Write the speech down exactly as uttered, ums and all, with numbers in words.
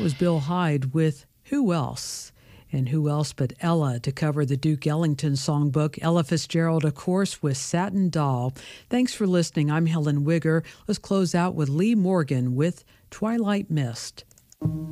was Bill Hyde with Who Else? And who else but Ella to cover the Duke Ellington songbook. Ella Fitzgerald, of course, with Satin Doll. Thanks for listening. I'm Helen Wigger. Let's close out with Lee Morgan with Twilight Mist.